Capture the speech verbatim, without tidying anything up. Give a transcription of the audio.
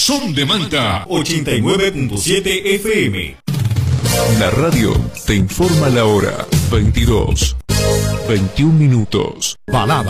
Son de Manta ochenta y nueve punto siete F M. La radio te informa la hora. veintidós, veintiún minutos. Balada.